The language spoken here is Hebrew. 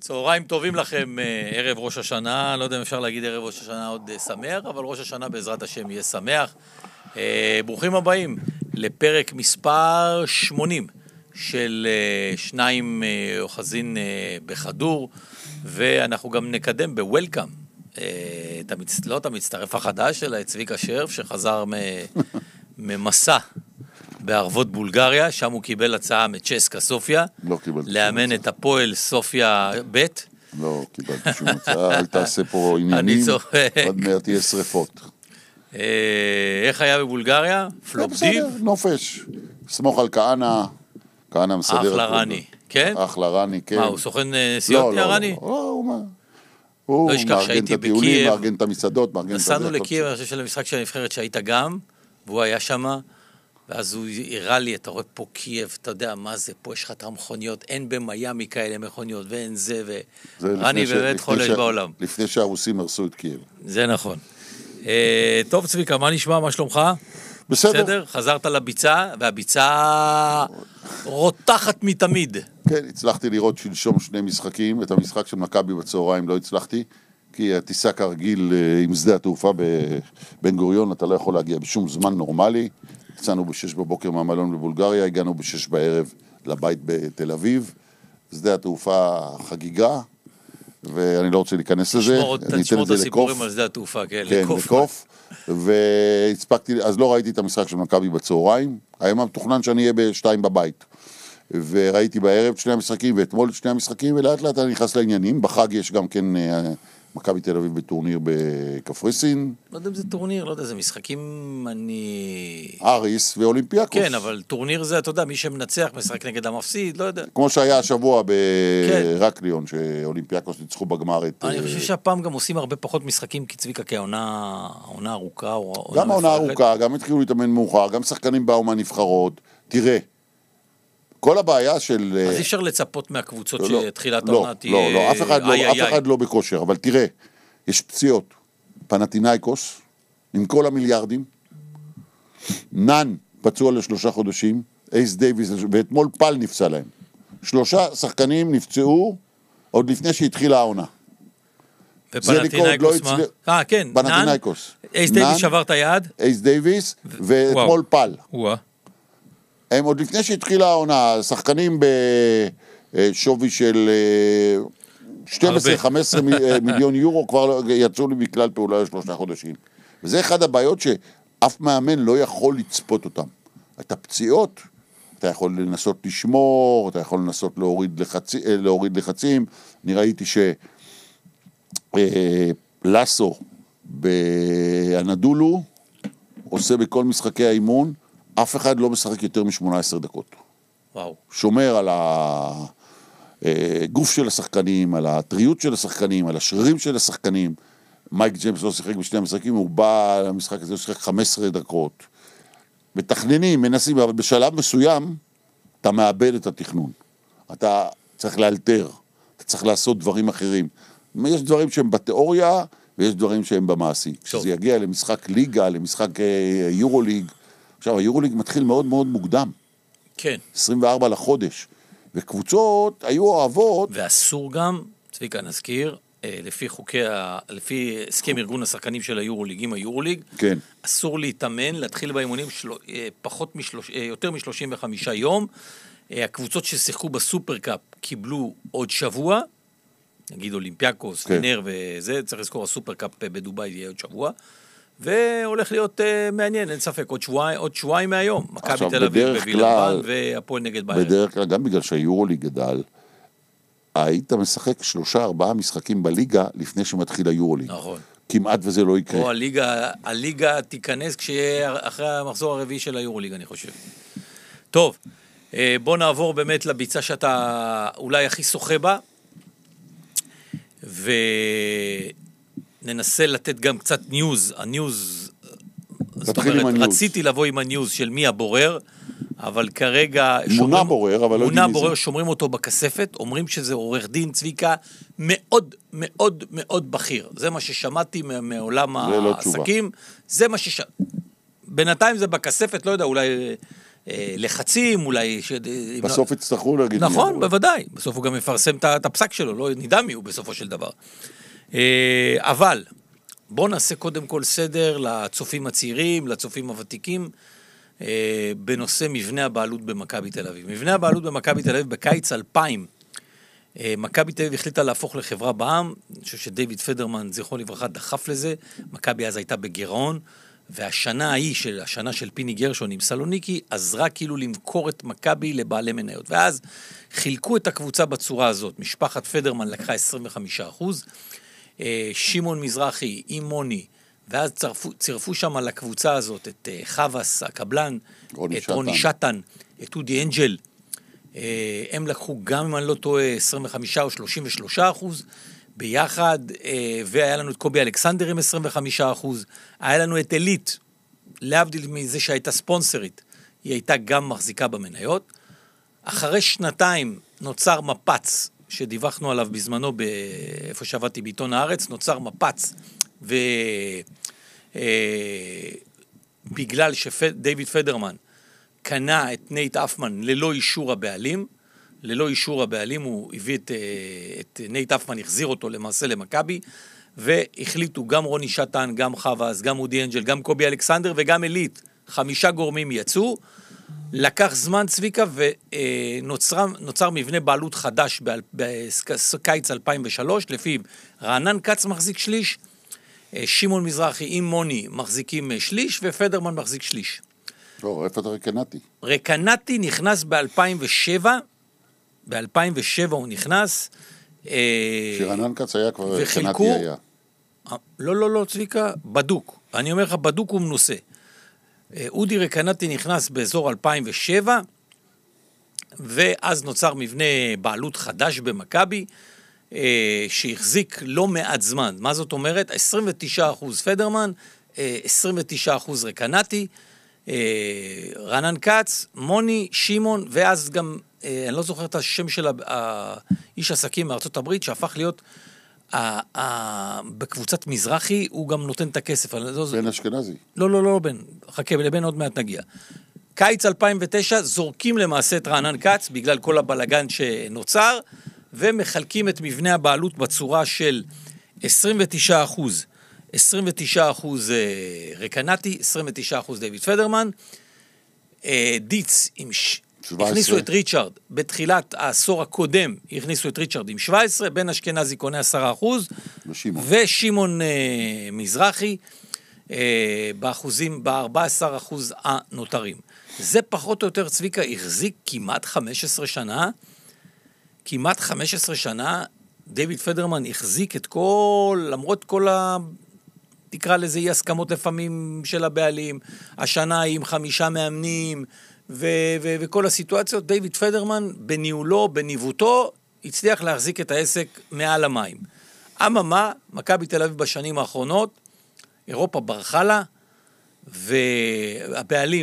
צהריים טובים לכם, ערב ראש השנה, לא יודע אם אפשר להגיד ערב ראש השנה עוד שמח, אבל ראש השנה בעזרת השם יהיה שמח. ברוכים הבאים לפרק מספר 80 של שניים אוחזין בחדור, ואנחנו גם נקדם בוולקאם, לא את המצטרף החדש שלה, צביקה שרף, שחזר ממסע בערבות בולגריה, שם הוא קיבל הצעה מצ'סקה סופיה, לא קיבלתי לאמן את הפועל סופיה ב'. לא קיבלתי שום הצעה, אל תעשה פה עניינים, עוד מעט תהיה שריפות. איך היה בבולגריה? פלופדיב? נופש, סמוך על כהנה מסדר. אחלה רני, כן? אחלה רני, כן. מה, הוא סוכן נסיעות מהרני? הוא מארגן את הטיולים, מארגן את המסעדות, מארגן את נסענו לקייב, אני חושב שלמשחק של הנבחרת שהיית גם, והוא היה שמה, ואז הוא הראה לי, אתה רואה פה קייב, אתה יודע מה זה, פה יש לך את המכוניות, אין במיימי כאלה מכוניות, ואין זה, ורני באמת חולש בעולם. לפני שהרוסים הרסו את קייב. זה נכון. טוב צביקה, מה נשמע, מה שלומך? בסדר. חזרת לביצה, והביצה רותחת מתמיד. כן, הצלחתי לראות שלשום שני משחקים, את המשחק של מכבי בצהריים לא הצלחתי, כי הטיסה כרגיל עם שדה התעופה בבן גוריון, אתה לא יכול להגיע בשום זמן נורמלי. יצאנו ב-6 בבוקר מהמלון בבולגריה, הגענו ב-6 בערב לבית בתל אביב, שדה התעופה חגיגה, ואני לא רוצה להיכנס לזה. תשמור את הסיפורים על שדה התעופה, כן, לקוף. והספקתי, אז לא ראיתי את המשחק של מכבי בצהריים, היום מתוכנן שאני אהיה ב-2 בבית. וראיתי בערב שני המשחקים, ואתמול שני המשחקים, ולאט לאט אני נכנס לעניינים. בחג יש גם כן מכבי תל אביב בטורניר בקפריסין. לא יודע אם זה טורניר, לא יודע, זה משחקים, אריס ואולימפיאקוס. כן, אבל טורניר זה, אתה יודע, מי שמנצח משחק נגד המפסיד, לא יודע. כמו שהיה השבוע ברקליון, שאולימפיאקוס ניצחו בגמר את... אני חושב שהפעם גם עושים הרבה פחות משחקים כצביקה, כעונה ארוכה. גם העונה ארוכה, גם התחילו להתאמן מאוחר, גם שחקנים באו מהנבחרות. תראה, כל הבעיה של... אז אי אפשר לצפות מהקבוצות שתחילת העונה תהיה... לא, אף אחד לא בכושר, אבל תראה, יש פציעות. פנטינאיקוס, עם כל המיליארדים, נאן פצוע ל3 חודשים, אייס דייביס, ואתמול פל נפצע להם. 3 שחקנים נפצעו עוד לפני שהתחילה העונה. ופנטינאיקוס מה? כן, פנטינאיקוס. אייס דייביס שבר את היד? אייס דייביס, ואתמול פל. הם עוד לפני שהתחילה העונה, שחקנים בשווי של 12-15 מיליון יורו כבר יצאו לי בכלל פעולה ל3 חודשים. וזה אחד הבעיות שאף מאמן לא יכול לצפות אותם. את הפציעות, אתה יכול לנסות לשמור, אתה יכול לנסות להוריד לחצים. אני ראיתי שלאסו באנדולו עושה בכל משחקי האימון, אף אחד לא משחק יותר מ18 דקות. וואו. שומר על הגוף של השחקנים, על הטריות של השחקנים, על השרירים של השחקנים. מייק ג'יימס לא שיחק בשני המשחקים, הוא בא למשחק הזה, הוא שיחק 15 דקות. מתכננים, מנסים, אבל בשלב מסוים, אתה מאבד את התכנון. אתה צריך לאלתר, אתה צריך לעשות דברים אחרים. יש דברים שהם בתיאוריה, ויש דברים שהם במעשי. כשזה יגיע למשחק ליגה, למשחק יורוליג, עכשיו, היורוליג מתחיל מאוד מאוד מוקדם. כן. 24 לחודש. וקבוצות היו אוהבות... ואסור גם, צביקה נזכיר, לפי הסכם ארגון השחקנים של היורוליג, היורוליג, כן. אסור להתאמן, להתחיל באימונים יותר מ-35 יום. הקבוצות ששיחקו בסופרקאפ קיבלו עוד שבוע, נגיד אולימפיאקוס, כן. פנר וזה, צריך לזכור, הסופרקאפ בדוביי יהיה עוד שבוע. והולך להיות מעניין, אין ספק, עוד שבועיים מהיום. מכבי תל אביב בווילרבן והפועל נגד ביירן. בדרך כלל, גם בגלל שהיורוליג גדל, היית משחק 3-4 משחקים בליגה לפני שמתחיל היורוליג. נכון. כמעט וזה לא יקרה. או הליגה תיכנס כשיהיה אחרי המחזור הרביעי של היורוליג, אני חושב. טוב, בוא נעבור באמת לביצה שאתה אולי הכי שוחה בה, ננסה לתת גם קצת ניוז, זאת אומרת, רציתי לבוא עם הניוז של מי הבורר, אבל כרגע... מונה בורר, אבל לא יודעים מי זה. מונה בורר, שומרים אותו בכספת, אומרים שזה עורך דין צביקה מאוד מאוד מאוד בכיר. זה מה ששמעתי מעולם העסקים, זה מה בינתיים זה בכספת, לא יודע, אולי לחצים, אולי... בסוף יצטרכו להגיד... נכון, בוודאי. בסוף הוא גם מפרסם את הפסק שלו, לא נדע מי הוא בסופו של דבר. אבל, בואו נעשה קודם כל סדר לצופים הצעירים, לצופים הוותיקים, בנושא מבנה הבעלות במכבי תל אביב. מבנה הבעלות במכבי תל אביב בקיץ 2000, מכבי תל אביב החליטה להפוך לחברה בע"מ, אני חושב שדייוויד פדרמן, זכרו לברכה, דחף לזה, מכבי אז הייתה בגירעון, והשנה ההיא, השנה של פיני גרשון עם סלוניקי, עזרה כאילו למכור את מכבי לבעלי מניות. ואז חילקו את הקבוצה בצורה הזאת, משפחת פדרמן לקחה 25%, שמעון מזרחי עם מוני, ואז צירפו שם על הקבוצה הזאת את חווס, הקבלן, את רוני שטן, את אודי אנג'ל, הם לקחו גם, אם אני לא טועה, 25 או 33% ביחד, והיה לנו את קובי אלכסנדר עם 25%, היה לנו את אליט, להבדיל מזה שהייתה ספונסרית, היא הייתה גם מחזיקה במניות. אחרי שנתיים נוצר מפץ, שדיווחנו עליו בזמנו, איפה שעבדתי בעיתון הארץ, נוצר מפץ, ובגלל שדייוויד פדרמן קנה את נייט אפמן ללא אישור הבעלים, הוא הביא את נייט אפמן, החזיר אותו למעשה למכבי, והחליטו גם רוני שטן, גם חווס, גם אודי אנג'ל, גם קובי אלכסנדר וגם אליט, 5 גורמים יצאו, לקח זמן צביקה ונוצר מבנה בעלות חדש בקיץ 2003, לפיו רענן קץ מחזיק שליש, שמעון מזרחי עם מוני מחזיקים שליש, ופדרמן מחזיק שליש. לא, איפה אתה רקנתי? רקנתי נכנס ב-2007, הוא נכנס. שרענן קץ היה כבר, רקנתי היה. לא, צביקה, בדוק. אני אומר לך, בדוק הוא מנוסה. אודי רקנתי נכנס באזור 2007, ואז נוצר מבנה בעלות חדש במכבי, שהחזיק לא מעט זמן. מה זאת אומרת? 29% פדרמן, 29% רקנתי, רענן קץ, מוני, שמעון, ואז גם, אני לא זוכר את השם של האיש עסקים מארצות הברית, שהפך להיות בקבוצת מזרחי, הוא גם נותן את הכסף. בן אשכנזי. לא, בן. חכה, לבן עוד מעט נגיע. קיץ 2009 זורקים למעשה את רענן קץ, בגלל כל הבלגן שנוצר, ומחלקים את מבנה הבעלות בצורה של 29% רקנתי, 29% דייוויד פדרמן, דיץ עם 17. הכניסו את ריצ'רד, בתחילת העשור הקודם, הכניסו את ריצ'רד עם 17, בן אשכנזי קונה 10%, ושמעון מזרחי, באחוזים, ב-14% הנותרים. זה פחות או יותר, צביקה, החזיק כמעט 15 שנה, דייוויד פדרמן החזיק את כל, למרות כל תקרא לזה אי הסכמות לפעמים של הבעלים, השנה עם 5 מאמנים, וכל הסיטואציות, דייוויד פדרמן בניהולו, בניווטו, הצליח להחזיק את העסק מעל המים. אממה, מכבי תל אביב בשנים האחרונות, אירופה ברחה לה, והבעלים,